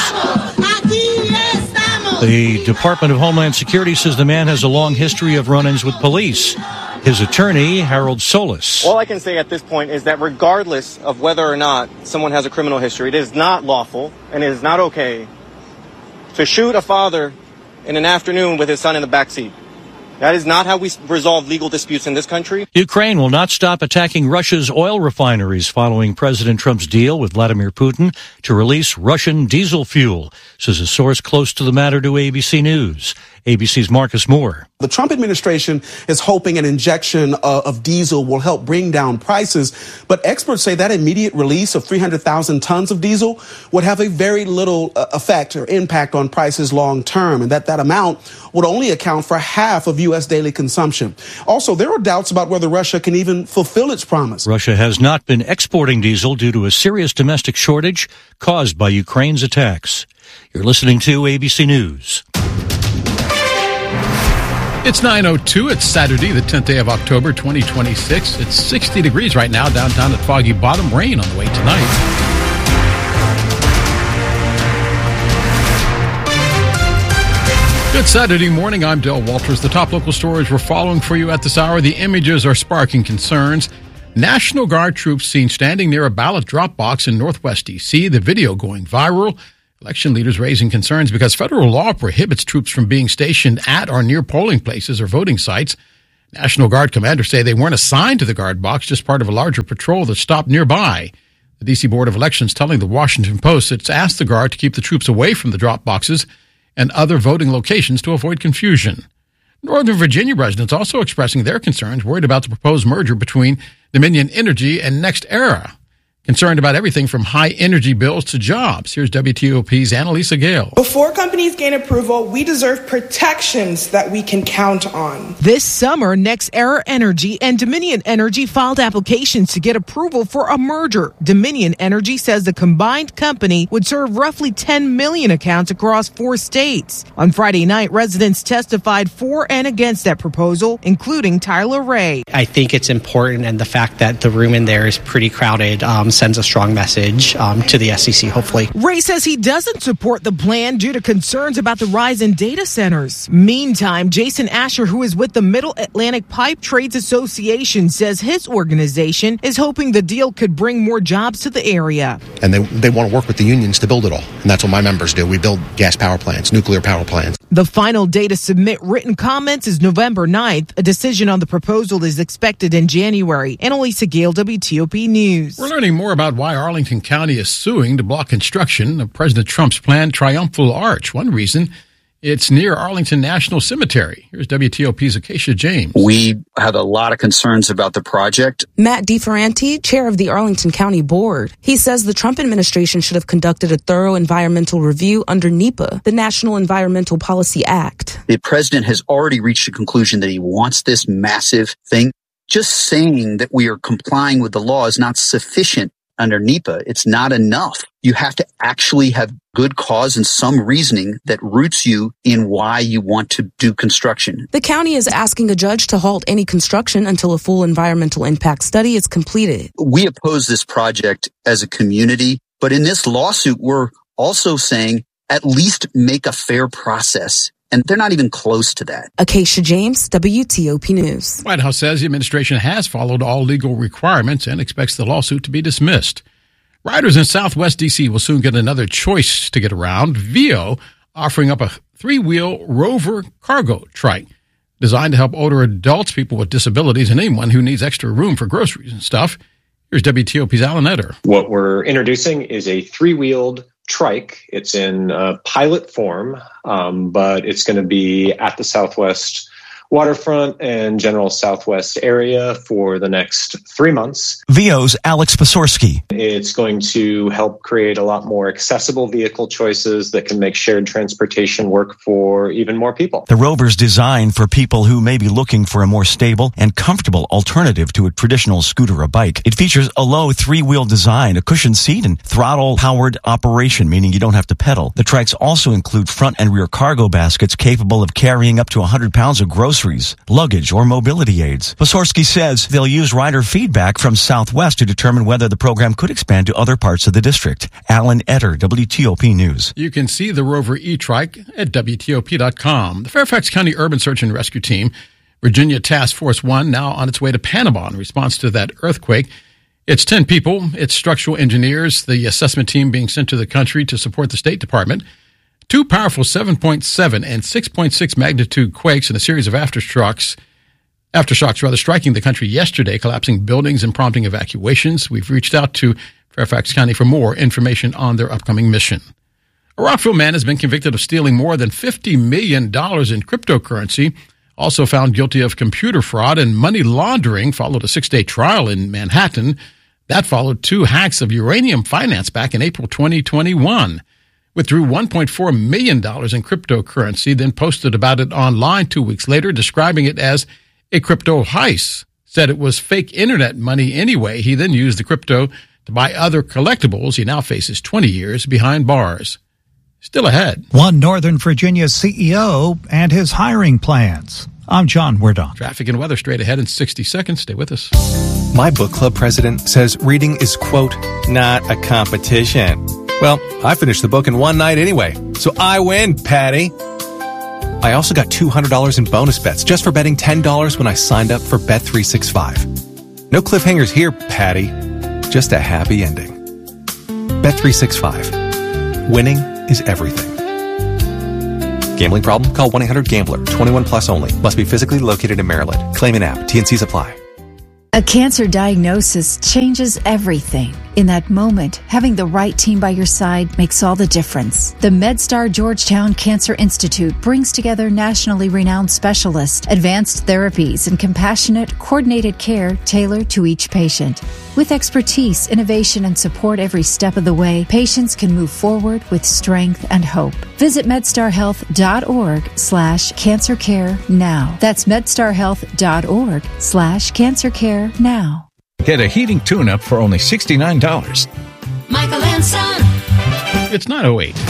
The Department of Homeland Security says the man has a long history of run-ins with police. His attorney, Harold Solis. All I can say at this point is that regardless of whether or not someone has a criminal history, it is not lawful and it is not okay to shoot a father in an afternoon with his son in the backseat. That is not how we resolve legal disputes in this country. Ukraine will not stop attacking Russia's oil refineries following President Trump's deal with Vladimir Putin to release Russian diesel fuel, says a source close to the matter to A B C News. A B C's Marcus Moore. The Trump administration is hoping an injection of, of diesel will help bring down prices, but experts say that immediate release of three hundred thousand tons of diesel would have a very little uh, effect or impact on prices long term, and that that amount would only account for half of U S daily consumption. Also, there are doubts about whether Russia can even fulfill its promise. Russia has not been exporting diesel due to a serious domestic shortage caused by Ukraine's attacks. You're listening to A B C News. It's nine oh two. It's Saturday, the tenth day of October, twenty twenty-six. It's sixty degrees right now downtown at Foggy Bottom. Rain on the way tonight. Good Saturday morning. I'm Del Walters. The top local stories we're following for you at this hour. The images are sparking concerns. National Guard troops seen standing near a ballot drop box in Northwest D C. The video going viral. Election leaders raising concerns because federal law prohibits troops from being stationed at or near polling places or voting sites. National Guard commanders say they weren't assigned to the guard box, just part of a larger patrol that stopped nearby. The D C Board of Elections telling the Washington Post it's asked the Guard to keep the troops away from the drop boxes and other voting locations to avoid confusion. Northern Virginia residents also expressing their concerns, worried about the proposed merger between Dominion Energy and NextEra. Concerned about everything from high energy bills to jobs. Here's W T O P's Annalisa Gale. Before companies gain approval, we deserve protections that we can count on. This summer, NextEra Energy and Dominion Energy filed applications to get approval for a merger. Dominion Energy says the combined company would serve roughly ten million accounts across four states. On Friday night, residents testified for and against that proposal, including Tyler Ray. I think it's important, and the fact that the room in there is pretty crowded um, sends a strong message um, to the S E C, hopefully. Ray says he doesn't support the plan due to concerns about the rise in data centers. Meantime, Jason Asher, who is with the Middle Atlantic Pipe Trades Association, says his organization is hoping the deal could bring more jobs to the area. And they, they want to work with the unions to build it all. And that's what my members do. We build gas power plants, nuclear power plants. The final day to submit written comments is November ninth. A decision on the proposal is expected in January. Annalisa Gale, W T O P News. We're learning more about why Arlington County is suing to block construction of President Trump's planned Triumphal Arch. One reason, it's near Arlington National Cemetery. Here's W T O P's Acacia James. We had a lot of concerns about the project. Matt DeFerranti, chair of the Arlington County Board. He says the Trump administration should have conducted a thorough environmental review under NEPA, the National Environmental Policy Act. The president has already reached a conclusion that he wants this massive thing. Just saying that we are complying with the law is not sufficient under NEPA. It's not enough. You have to actually have good cause and some reasoning that roots you in why you want to do construction. The county is asking a judge to halt any construction until a full environmental impact study is completed. We oppose this project as a community, but in this lawsuit, we're also saying at least make a fair process. And they're not even close to that. Acacia James, W T O P News. White House says the administration has followed all legal requirements and expects the lawsuit to be dismissed. Riders in Southwest D C will soon get another choice to get around. Vio offering up a three-wheel Rover cargo trike designed to help older adults, people with disabilities, and anyone who needs extra room for groceries and stuff. Here's W T O P's Alan Etter. What we're introducing is a three-wheeled trike. It's in uh, pilot form, um, but it's going to be at the Southwest waterfront and general Southwest area for the next three months. Vio's Alex Pasorski. It's going to help create a lot more accessible vehicle choices that can make shared transportation work for even more people. The Rover's designed for people who may be looking for a more stable and comfortable alternative to a traditional scooter or bike. It features a low three-wheel design, a cushioned seat, and throttle-powered operation, meaning you don't have to pedal. The trikes also include front and rear cargo baskets capable of carrying up to one hundred pounds of groceries, luggage, or mobility aids. Pasorski says they'll use rider feedback from Southwest to determine whether the program could expand to other parts of the district. Alan Etter, W T O P News. You can see the Rover e-trike at W T O P dot com. The Fairfax County Urban Search and Rescue Team, Virginia Task Force One, now on its way to Panama in response to that earthquake. It's ten people. It's structural engineers, the assessment team being sent to the country to support the State Department. Two powerful seven point seven and six point six magnitude quakes and a series of aftershocks, aftershocks rather, striking the country yesterday, collapsing buildings and prompting evacuations. We've reached out to Fairfax County for more information on their upcoming mission. A Rockville man has been convicted of stealing more than fifty million dollars in cryptocurrency. Also found guilty of computer fraud and money laundering. Followed a six-day trial in Manhattan. That followed two hacks of uranium finance back in April twenty twenty-one. Withdrew one point four million dollars in cryptocurrency, then posted about it online two weeks later, describing it as a crypto heist. Said it was fake internet money anyway. He then used the crypto to buy other collectibles. He now faces twenty years behind bars. Still ahead. One Northern Virginia C E O and his hiring plans. I'm John Werdon. Traffic and weather straight ahead in sixty seconds. Stay with us. My book club president says reading is, quote, not a competition. Well, I finished the book in one night anyway, so I win, Patty. I also got two hundred dollars in bonus bets just for betting ten dollars when I signed up for Bet three sixty-five. No cliffhangers here, Patty. Just a happy ending. Bet three sixty-five. Winning is everything. Gambling problem? Call one eight hundred gambler. twenty-one plus only. Must be physically located in Maryland. Claim an app. T N Cs apply. A cancer diagnosis changes everything. In that moment, having the right team by your side makes all the difference. The MedStar Georgetown Cancer Institute brings together nationally renowned specialists, advanced therapies, and compassionate, coordinated care tailored to each patient. With expertise, innovation, and support every step of the way, patients can move forward with strength and hope. Visit medstarhealth.org slash cancer care now. That's medstarhealth.org slash cancer care now. Get a heating tune-up for only sixty-nine dollars. Michael and Son. It's nine oh eight.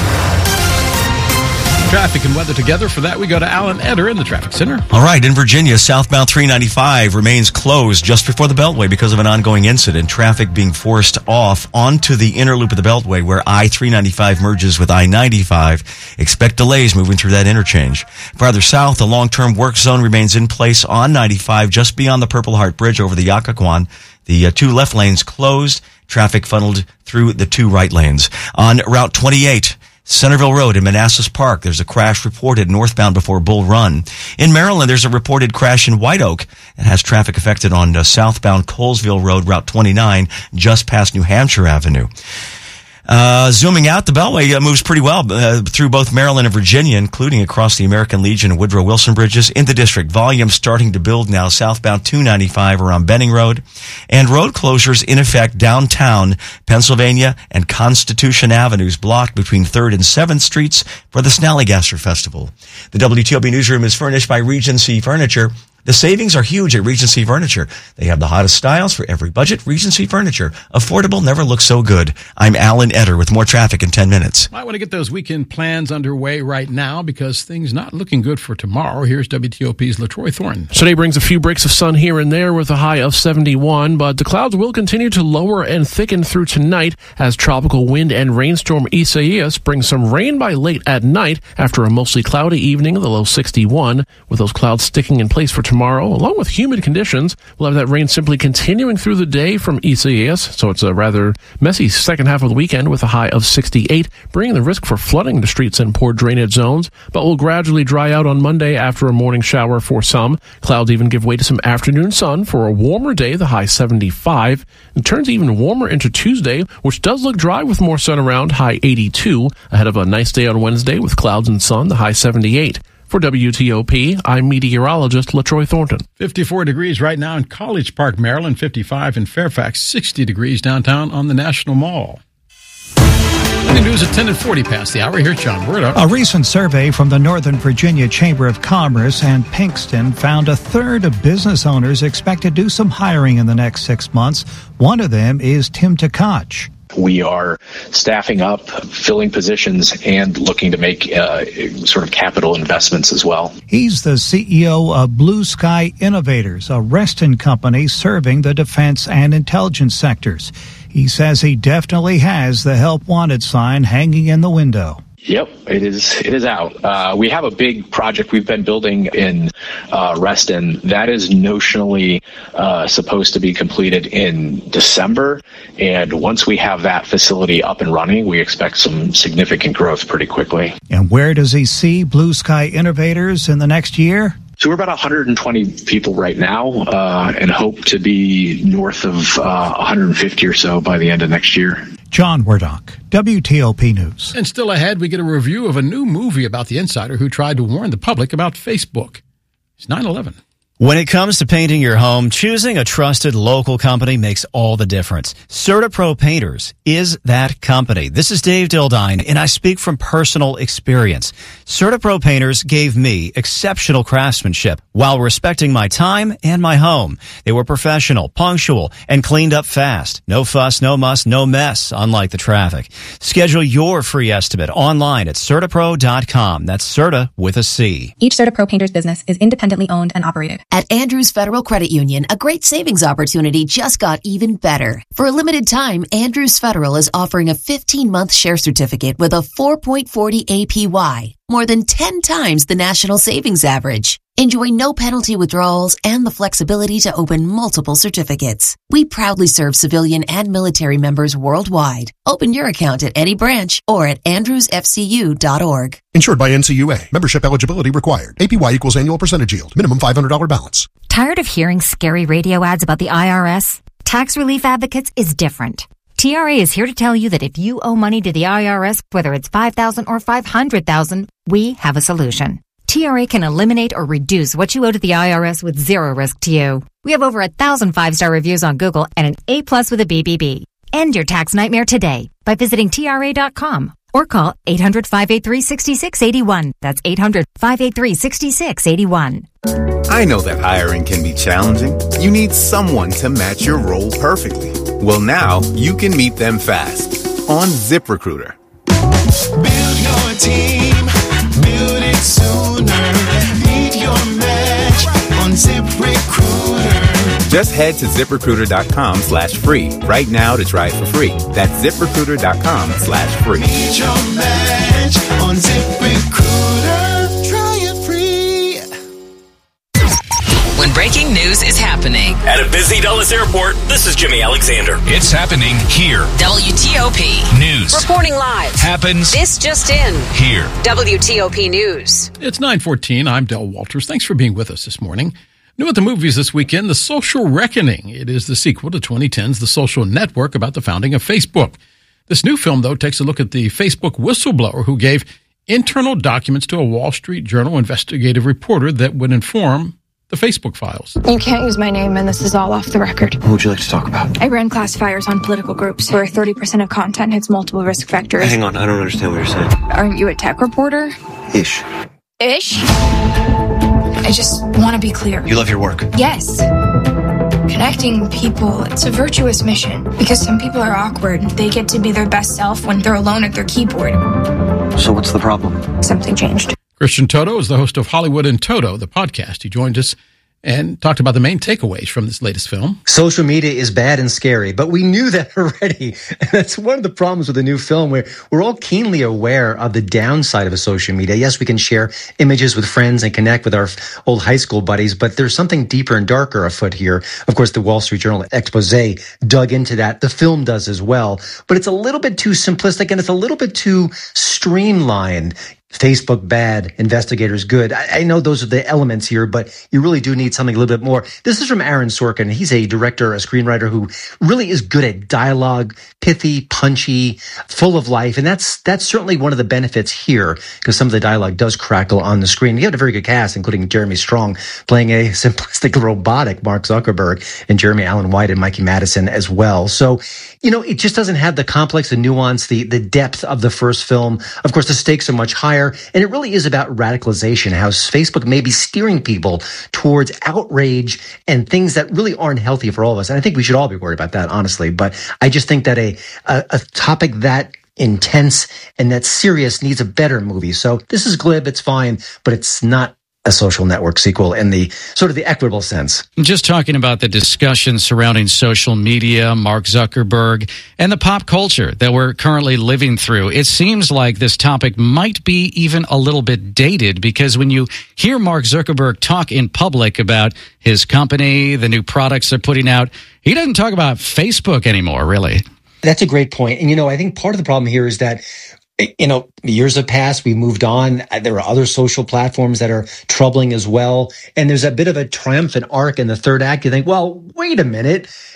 Traffic and weather together. For that, we go to Alan Eder in the traffic center. All right, in Virginia, southbound three ninety-five remains closed just before the Beltway because of an ongoing incident. Traffic being forced off onto the inner loop of the Beltway where I three ninety-five merges with I ninety-five. Expect delays moving through that interchange. Farther south, the long-term work zone remains in place on ninety-five just beyond the Purple Heart Bridge over the Occoquan. The uh, two left lanes closed. Traffic funneled through the two right lanes. On Route twenty-eight, Centerville Road in Manassas Park, there's a crash reported northbound before Bull Run. In Maryland, there's a reported crash in White Oak. It has traffic affected on uh, southbound Colesville Road, Route twenty-nine, just past New Hampshire Avenue. Uh, zooming out, the Beltway uh, moves pretty well uh, through both Maryland and Virginia, including across the American Legion and Woodrow Wilson bridges. In the district, volume starting to build now southbound two ninety-five around Benning Road, and road closures in effect downtown Pennsylvania and Constitution Avenues blocked between third and seventh Streets for the Snallygaster Festival. The W T O P newsroom is furnished by Regency Furniture. The savings are huge at Regency Furniture. They have the hottest styles for every budget. Regency Furniture. Affordable never looks so good. I'm Alan Eder with more traffic in ten minutes. I want to get those weekend plans underway right now because things not looking good for tomorrow. Here's W T O P's LaTroy Thornton. Today brings a few breaks of sun here and there with a high of seventy-one, but the clouds will continue to lower and thicken through tonight as tropical wind and rainstorm Isaias brings some rain by late at night after a mostly cloudy evening, the low sixty-one, with those clouds sticking in place for tomorrow, along with humid conditions. We'll have that rain simply continuing through the day from Isaias, so it's a rather messy second half of the weekend with a high of sixty-eight, bringing the risk for flooding the streets and poor drainage zones, but will gradually dry out on Monday after a morning shower for some. Clouds even give way to some afternoon sun for a warmer day, the high seventy-five. It turns even warmer into Tuesday, which does look dry with more sun around, high eighty-two, ahead of a nice day on Wednesday with clouds and sun, the high seventy-eight. For W T O P, I'm meteorologist LaTroy Thornton. fifty-four degrees right now in College Park, Maryland. fifty-five in Fairfax. sixty degrees downtown on the National Mall. And the news at ten and forty past the hour. Here's John Werdon. A recent survey from the Northern Virginia Chamber of Commerce and Pinkston found a third of business owners expect to do some hiring in the next six months. One of them is Tim Tkach. We are staffing up, filling positions, and looking to make uh, sort of capital investments as well. He's the C E O of Blue Sky Innovators, a Reston company serving the defense and intelligence sectors. He says he definitely has the help wanted sign hanging in the window. Yep, it is. It is out. Uh, we have a big project we've been building in uh, Reston that is notionally uh, supposed to be completed in December. And once we have that facility up and running, we expect some significant growth pretty quickly. And where does he see Blue Sky Innovators in the next year? So we're about one hundred twenty people right now uh, and hope to be north of uh, one hundred fifty or so by the end of next year. John Wardock, W T O P News. And still ahead, we get a review of a new movie about the insider who tried to warn the public about Facebook. It's nine eleven. When it comes to painting your home, choosing a trusted local company makes all the difference. CertaPro Painters is that company. This is Dave Dildine, and I speak from personal experience. CertaPro Painters gave me exceptional craftsmanship while respecting my time and my home. They were professional, punctual, and cleaned up fast. No fuss, no muss, no mess, unlike the traffic. Schedule your free estimate online at Certapro dot com. That's Certa with a C. Each CertaPro Painters business is independently owned and operated. At Andrews Federal Credit Union, a great savings opportunity just got even better. For a limited time, Andrews Federal is offering a fifteen-month share certificate with a four point four zero A P Y, more than ten times the national savings average. Enjoy no penalty withdrawals and the flexibility to open multiple certificates. We proudly serve civilian and military members worldwide. Open your account at any branch or at andrews f c u dot org. Insured by N C U A. Membership eligibility required. A P Y equals annual percentage yield. Minimum five hundred dollars balance. Tired of hearing scary radio ads about the I R S? Tax Relief Advocates is different. T R A is here to tell you that if you owe money to the I R S, whether it's five thousand dollars or five hundred thousand dollars, we have a solution. T R A can eliminate or reduce what you owe to the I R S with zero risk to you. We have over a thousand five-star reviews on Google and an A plus with a B B B. End your tax nightmare today by visiting T R A dot com or call eight hundred, five eight three, six six eight one. That's eight hundred, five eight three, six six eight one. I know that hiring can be challenging. You need someone to match your role perfectly. Well, now you can meet them fast on ZipRecruiter. Build your team, build it sooner. Meet your match on ZipRecruiter. Just head to ZipRecruiter.com slash free right now to try it for free. That's ZipRecruiter.com slash free. Meet your match on ZipRecruiter. Try it free. When breaking news is happening at a busy Dulles airport, this is Jimmy Alexander. It's happening here. W T O P News. Reporting live. Happens. This just in. Here. W T O P News. It's nine fourteen. I'm Del Walters. Thanks for being with us this morning. New at the movies this weekend, The Social Reckoning. It is the sequel to twenty ten's The Social Network about the founding of Facebook. This new film, though, takes a look at the Facebook whistleblower who gave internal documents to a Wall Street Journal investigative reporter that would inform the Facebook files. You can't use my name, and this is all off the record. What would you like to talk about? I ran classifiers on political groups where thirty percent of content hits multiple risk factors. Hang on, I don't understand what you're saying. Aren't you a tech reporter? Ish. Ish? I just want to be clear. You love your work? Yes. Connecting people, it's a virtuous mission because some people are awkward. They get to be their best self when they're alone at their keyboard. So what's the problem? Something changed. Christian Toto is the host of Hollywood in Toto, the podcast. He joined us and talked about the main takeaways from this latest film. Social media is bad and scary, but we knew that already. And that's one of the problems with the new film, where we're all keenly aware of the downside of a social media. Yes, we can share images with friends and connect with our old high school buddies, but there's something deeper and darker afoot here. Of course, the Wall Street Journal expose dug into that. The film does as well, but it's a little bit too simplistic and it's a little bit too streamlined. Facebook bad, investigators good. I, I know those are the elements here, but you really do need something a little bit more. This is from Aaron Sorkin. He's a director, a screenwriter who really is good at dialogue, pithy, punchy, full of life. And that's that's certainly one of the benefits here, because some of the dialogue does crackle on the screen. He had a very good cast, including Jeremy Strong playing a simplistic, robotic Mark Zuckerberg, and Jeremy Allen White and Mikey Madison as well. So, you know, it just doesn't have the complex, the nuance, the, the depth of the first film. Of course, the stakes are much higher. And it really is about radicalization, how Facebook may be steering people towards outrage and things that really aren't healthy for all of us. And I think we should all be worried about that, honestly. But I just think that a, a, a topic that intense and that serious needs a better movie. So this is glib, it's fine, but it's not a Social Network sequel in the sort of the equitable sense. Just talking about the discussion surrounding social media, Mark Zuckerberg, and the pop culture that we're currently living through, it seems like this topic might be even a little bit dated, because when you hear Mark Zuckerberg talk in public about his company, the new products they're putting out, he doesn't talk about Facebook anymore, really. That's a great point. And, you know, I think part of the problem here is that, you know, years have passed. We moved on. There are other social platforms that are troubling as well. And there's a bit of a triumphant arc in the third act. You think, well, wait a minute.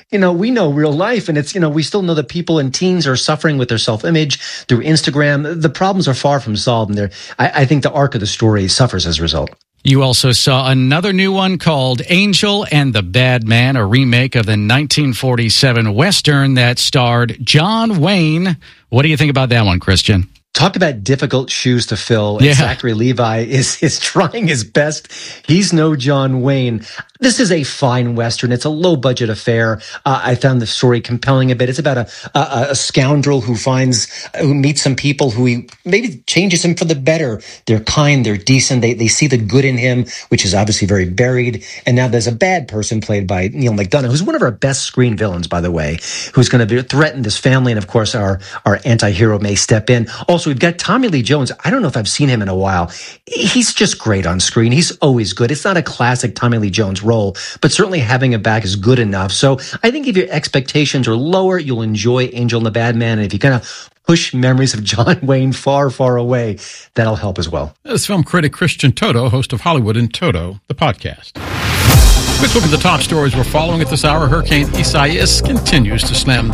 you know, we know real life, and it's, you know, we still know that people and teens are suffering with their self-image through Instagram. The problems are far from solved, and they're, I, I think the arc of the story suffers as a result. You also saw another new one called Angel and the Bad Man, a remake of the nineteen forty-seven Western that starred John Wayne. What do you think about that one, Christian? Talk about difficult shoes to fill. Yeah. Zachary Levi is, is trying his best. He's no John Wayne. This is a fine Western. It's a low-budget affair. Uh, I found the story compelling a bit. It's about a, a, a scoundrel who finds, who meets some people who he maybe changes him for the better. They're kind, they're decent, they, they see the good in him, which is obviously very buried. And now there's a bad person played by Neil McDonough, who's one of our best screen villains, by the way, who's going to threaten this family. And of course, our, our anti-hero may step in. Also, we've got Tommy Lee Jones. I don't know if I've seen him in a while. He's just great on screen. He's always good. It's not a classic Tommy Lee Jones role, but certainly having him back is good enough. So I think if your expectations are lower, you'll enjoy Angel and the Bad Man. And if you kind of push memories of John Wayne far, far away, that'll help as well. This film critic Christian Toto, host of Hollywood in Toto, the podcast. Quick look at the top stories we're following at this hour. Hurricane Isaias continues to slam the